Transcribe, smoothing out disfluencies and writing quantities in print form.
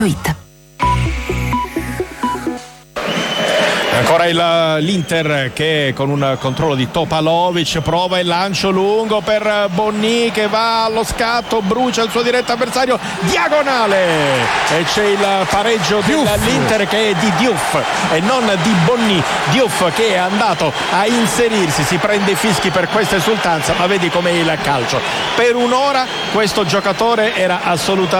Ancora l'Inter che con un controllo di Topalovic prova il lancio lungo per Bonni che va allo scatto, brucia il suo diretto avversario, diagonale, e c'è il pareggio dell'Inter che è di Diouf e non di Bonni. Diouf che è andato a inserirsi, si prende i fischi per questa esultanza, ma vedi com'è il calcio. Per un'ora questo giocatore era assolutamente